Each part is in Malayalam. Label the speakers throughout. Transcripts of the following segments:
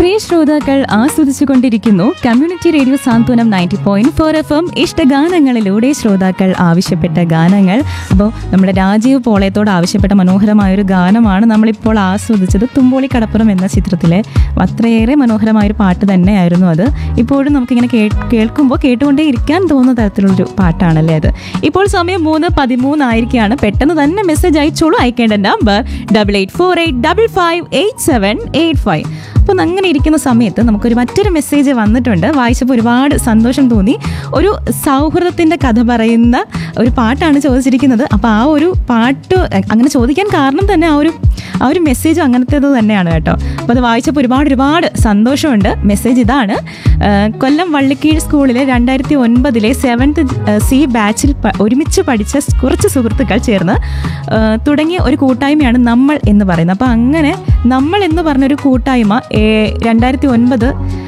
Speaker 1: പ്രിയ ശ്രോതാക്കൾ ആസ്വദിച്ചുകൊണ്ടിരിക്കുന്നു കമ്മ്യൂണിറ്റി റേഡിയോ സാന്ത്വനം 90.4 FM ഇഷ്ടഗാനങ്ങളിലൂടെ ശ്രോതാക്കൾ ആവശ്യപ്പെട്ട ഗാനങ്ങൾ. അപ്പോൾ നമ്മുടെ രാജീവ് പോളയത്തോട് ആവശ്യപ്പെട്ട മനോഹരമായൊരു ഗാനമാണ് നമ്മളിപ്പോൾ ആസ്വദിച്ചത്. തുമ്പോളി കടപ്പുറം എന്ന ചിത്രത്തിലെ അത്രയേറെ മനോഹരമായൊരു പാട്ട് തന്നെയായിരുന്നു അത്. ഇപ്പോഴും നമുക്കിങ്ങനെ കേൾക്കുമ്പോൾ കേട്ടുകൊണ്ടേ ഇരിക്കാൻ തോന്നുന്ന തരത്തിലുള്ളൊരു പാട്ടാണല്ലേ അത്. ഇപ്പോൾ സമയം 3:13 ആയിരിക്കുകയാണ്. പെട്ടെന്ന് തന്നെ മെസ്സേജ് അയച്ചോളൂ. അയക്കേണ്ട നമ്പർ 8848558785. അപ്പം അങ്ങനെ ഇരിക്കുന്ന സമയത്ത് നമുക്കൊരു മറ്റൊരു മെസ്സേജ് വന്നിട്ടുണ്ട്. വായിച്ചപ്പോൾ ഒരുപാട് സന്തോഷം തോന്നി. ഒരു സൗഹൃദത്തിൻ്റെ കഥ പറയുന്ന ഒരു പാട്ടാണ് ചോദിച്ചിരിക്കുന്നത്. അപ്പോൾ ആ ഒരു പാട്ട് അങ്ങനെ ചോദിക്കാൻ കാരണം തന്നെ ആ ഒരു മെസ്സേജ് അങ്ങനത്തേത് തന്നെയാണ് കേട്ടോ. അപ്പോൾ അത് വായിച്ചപ്പോൾ ഒരുപാട് സന്തോഷമുണ്ട്. മെസ്സേജ് ഇതാണ്: കൊല്ലം വള്ളിക്കീഴ് സ്കൂളിലെ 2009 7th C ബാച്ചിൽ ഒരുമിച്ച് പഠിച്ച കുറച്ച് സുഹൃത്തുക്കൾ ചേർന്ന് തുടങ്ങിയ ഒരു കൂട്ടായ്മയാണ് നമ്മൾ എന്ന് പറയുന്നത്. അപ്പോൾ അങ്ങനെ നമ്മൾ എന്ന് പറഞ്ഞൊരു കൂട്ടായ്മ 2009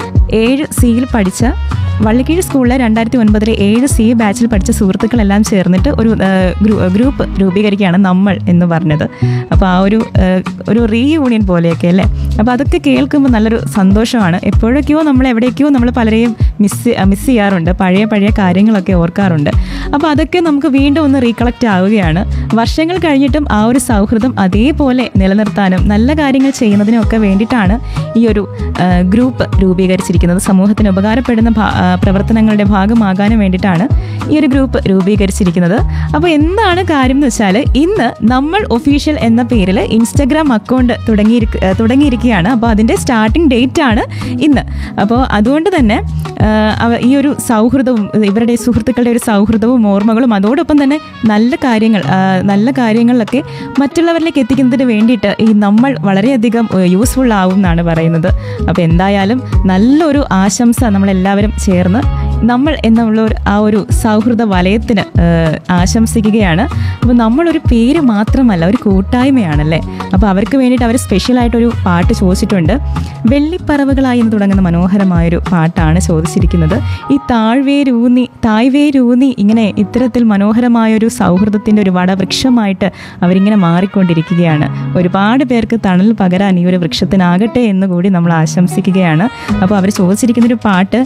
Speaker 1: 7 Cയിൽ പഠിച്ച വള്ളിക്കീഴ് സ്കൂളിലെ 2009 7 C ബാച്ചിൽ പഠിച്ച സുഹൃത്തുക്കളെല്ലാം ചേർന്നിട്ട് ഒരു ഗ്രൂപ്പ് രൂപീകരിക്കുകയാണ് നമ്മൾ എന്ന് പറഞ്ഞത്. അപ്പോൾ ആ ഒരു റീയൂണിയൻ പോലെയൊക്കെ അല്ലേ. അപ്പോൾ അതൊക്കെ കേൾക്കുമ്പോൾ നല്ലൊരു സന്തോഷമാണ്. എപ്പോഴൊക്കെയോ നമ്മൾ എവിടേക്കോ നമ്മൾ പലരെയും മിസ് ചെയ്യാറുണ്ട്. പഴയ കാര്യങ്ങളൊക്കെ ഓർക്കാറുണ്ട്. അപ്പോൾ അതൊക്കെ നമുക്ക് വീണ്ടും ഒന്ന് റീകളക്റ്റ് ആവുകയാണ്. വർഷങ്ങൾ കഴിഞ്ഞിട്ടും ആ ഒരു സൗഹൃദം അതേപോലെ നിലനിർത്താനും നല്ല കാര്യങ്ങൾ ചെയ്യുന്നതിനും ഒക്കെ വേണ്ടിയിട്ടാണ് ഈ ഒരു ഗ്രൂപ്പ് രൂപീകരിച്ചിരിക്കുന്നത്. സമൂഹത്തിന് ഉപകാരപ്പെടുന്ന പ്രവർത്തനങ്ങളുടെ ഭാഗമാകാനും വേണ്ടിയിട്ടാണ് ഈ ഒരു ഗ്രൂപ്പ് രൂപീകരിച്ചിരിക്കുന്നത്. അപ്പോൾ എന്താണ് കാര്യം എന്ന് വെച്ചാൽ, ഇന്ന് നമ്മൾ ഒഫീഷ്യൽ എന്ന പേരിൽ ഇൻസ്റ്റഗ്രാം അക്കൗണ്ട് തുടങ്ങിയിരിക്കുകയാണ്. അപ്പോൾ അതിൻ്റെ സ്റ്റാർട്ടിംഗ് ഡേറ്റ് ആണ് ഇന്ന്. അപ്പോൾ അതുകൊണ്ട് തന്നെ ഈ ഒരു സൗഹൃദവും ഇവരുടെ സുഹൃത്തുക്കളുടെ ഒരു സൗഹൃദവും ഓർമ്മകളും അതോടൊപ്പം തന്നെ നല്ല കാര്യങ്ങളിലൊക്കെ മറ്റുള്ളവരിലേക്ക് എത്തിക്കുന്നതിന് വേണ്ടിയിട്ട് ഈ നമ്മൾ വളരെയധികം യൂസ്ഫുൾ ആവും എന്നാണ് പറയുന്നത്. അപ്പോൾ എന്തായാലും നല്ലൊരു ആശംസ നമ്മളെല്ലാവരും ചേർന്ന് നമ്മൾ എന്നുള്ള ആ ഒരു സൗഹൃദ വലയത്തിന് ആശംസിക്കുകയാണ്. അപ്പോൾ നമ്മളൊരു പേര് മാത്രമല്ല, ഒരു കൂട്ടായ്മയാണല്ലേ. അപ്പോൾ അവർക്ക് വേണ്ടിയിട്ട് അവർ സ്പെഷ്യലായിട്ടൊരു പാട്ട് ചോദിച്ചിട്ടുണ്ട്. വെള്ളിപ്പറവുകളായി എന്ന് തുടങ്ങുന്ന മനോഹരമായൊരു പാട്ടാണ് ചോദിച്ചിരിക്കുന്നത്. ഈ തായ്വേരൂന്നി ഇങ്ങനെ ഇത്തരത്തിൽ മനോഹരമായൊരു സൗഹൃദത്തിൻ്റെ ഒരു വടവൃക്ഷമായിട്ട് അവരിങ്ങനെ മാറിക്കൊണ്ടിരിക്കുകയാണ്. ഒരുപാട് പേർക്ക് തണൽ പകരാൻ ഈ വൃക്ഷത്തിനാകട്ടെ എന്ന് കൂടി നമ്മൾ ആശംസിക്കുകയാണ്. അപ്പോൾ അവർ ചോദിച്ചിരിക്കുന്നൊരു പാട്ട്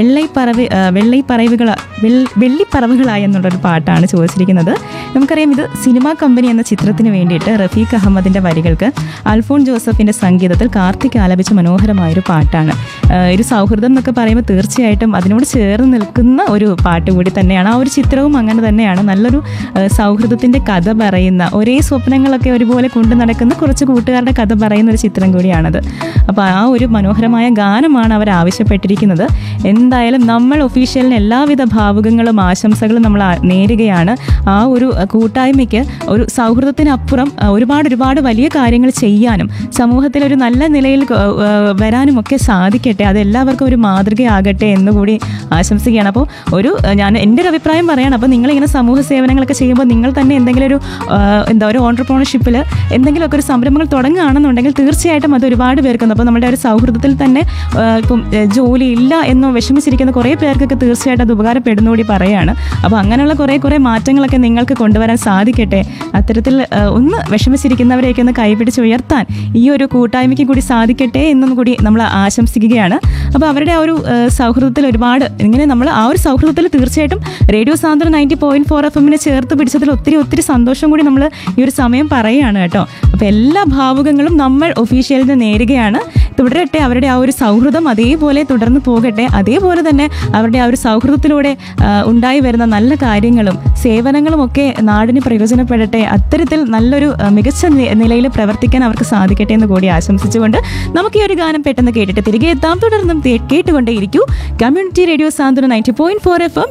Speaker 1: വെള്ളിപ്പറവുകളായി എന്നുള്ളൊരു പാട്ടാണ് ചോദിച്ചിരിക്കുന്നത്. നമുക്കറിയാം, ഇത് സിനിമാ കമ്പനി എന്ന ചിത്രത്തിന് വേണ്ടിയിട്ട് റഫീഖ് അഹമ്മദിൻ്റെ വരികൾക്ക് അൽഫോൺ ജോസഫിൻ്റെ സംഗീതത്തിൽ കാർത്തിക് ആലപിച്ച മനോഹരമായൊരു പാട്ടാണ്. ഒരു സൗഹൃദം എന്നൊക്കെ പറയുമ്പോൾ തീർച്ചയായിട്ടും അതിനോട് ചേർന്ന് നിൽക്കുന്ന ഒരു പാട്ട് കൂടി തന്നെയാണ്. ആ ഒരു ചിത്രവും അങ്ങനെ തന്നെയാണ്. നല്ലൊരു സൗഹൃദത്തിൻ്റെ കഥ പറയുന്ന, ഒരേ സ്വപ്നങ്ങളൊക്കെ ഒരുപോലെ കൊണ്ടു നടക്കുന്ന കുറച്ച് കൂട്ടുകാരുടെ കഥ പറയുന്ന ഒരു ചിത്രം കൂടിയാണത്. അപ്പോൾ ആ ഒരു മനോഹരമായ ഗാനമാണ് അവർ ആവശ്യപ്പെട്ടിരിക്കുന്നത്. എന്തായാലും നമ്മൾ ഒഫീഷ്യലിന് എല്ലാവിധ ഭാവുകങ്ങളും ആശംസകളും നമ്മൾ നേരുകയാണ്. ആ ഒരു കൂട്ടായ്മയ്ക്ക് ഒരു സൗഹൃദത്തിനപ്പുറം ഒരുപാട് വലിയ കാര്യങ്ങൾ ചെയ്യാനും സമൂഹത്തിൽ ഒരു നല്ല നിലയിൽ വരാനും ഒക്കെ സാധിക്കട്ടെ. അതെല്ലാവർക്കും ഒരു മാതൃകയാകട്ടെ എന്നുകൂടി ആശംസിക്കുകയാണ്. അപ്പോൾ എൻ്റെ ഒരു അഭിപ്രായം പറയാണ്. അപ്പോൾ നിങ്ങളിങ്ങനെ സമൂഹ സേവനങ്ങളൊക്കെ ചെയ്യുമ്പോൾ നിങ്ങൾ തന്നെ എന്തെങ്കിലും ഒരു ഓൺട്രപ്രണർഷിപ്പിൽ എന്തെങ്കിലുമൊക്കെ ഒരു സംരംഭങ്ങൾ തുടങ്ങുകയാണെന്നുണ്ടെങ്കിൽ തീർച്ചയായിട്ടും അത് ഒരുപാട് പേർക്കുന്നു. അപ്പോൾ നമ്മുടെ ഒരു സൗഹൃദത്തിൽ തന്നെ ഇപ്പം ജോലി ഇല്ല എന്നോ വിഷമിച്ചിരിക്കുന്ന കുറേ പേർക്കൊക്കെ തീർച്ചയായിട്ടും അത് ഉപകാരപ്പെടുന്നുകൂടി പറയുകയാണ്. അപ്പോൾ അങ്ങനെയുള്ള കുറേ മാറ്റങ്ങളൊക്കെ നിങ്ങൾക്ക് കൊണ്ടുവരാൻ സാധിക്കട്ടെ. അത്തരത്തിൽ ഒന്ന് വിഷമിച്ചിരിക്കുന്നവരെയൊക്കെ ഒന്ന് കൈപിടിച്ച് ഉയർത്താൻ ഈ ഒരു കൂട്ടായ്മയ്ക്ക് കൂടി സാധിക്കട്ടെ എന്നും കൂടി നമ്മൾ ആശംസിക്കുകയാണ്. അപ്പോൾ അവരുടെ ആ ഒരു സൗഹൃദത്തിൽ ഇങ്ങനെ നമ്മൾ ആ ഒരു സൗഹൃദത്തിൽ തീർച്ചയായിട്ടും റേഡിയോ സാന്ത്വനം 90.4 FM ചേർത്ത് പിടിച്ചതിൽ ഒത്തിരി സന്തോഷം കൂടി നമ്മൾ ഈ ഒരു സമയം പറയുകയാണ് കേട്ടോ. അപ്പോൾ എല്ലാ ഭാവുകങ്ങളും നമ്മൾ ഒഫീഷ്യലിന് നേരുകയാണ്. തുടരട്ടെ അവരുടെ ആ ഒരു സൗഹൃദം, അതേപോലെ തുടർന്ന് പോകട്ടെ. അതേപോലെ തന്നെ അവരുടെ ആ ഒരു സൗഹൃദത്തിലൂടെ ഉണ്ടായി വരുന്ന നല്ല കാര്യങ്ങളും സേവനങ്ങളും ഒക്കെ നാടിന് പ്രയോജനപ്പെടട്ടെ. അത്തരത്തിൽ നല്ലൊരു മികച്ച നിലയിൽ പ്രവർത്തിക്കാൻ അവർക്ക് സാധിക്കട്ടെ എന്ന് കൂടി ആശംസിച്ചുകൊണ്ട് നമുക്ക് ഈ ഒരു ഗാനം പെട്ടെന്ന് കേട്ടിട്ട് തിരികെ എത്താം. തുടർന്നും കേട്ടുകൊണ്ടേയിരിക്കൂ കമ്മ്യൂണിറ്റി റേഡിയോ സാന്ത്വനം 90.4 FM